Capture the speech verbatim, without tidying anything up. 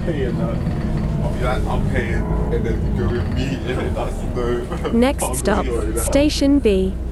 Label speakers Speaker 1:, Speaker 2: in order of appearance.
Speaker 1: paying that. I'll be like, I'm paying, and then you go with me, and then that's no.
Speaker 2: Next stop, Station B.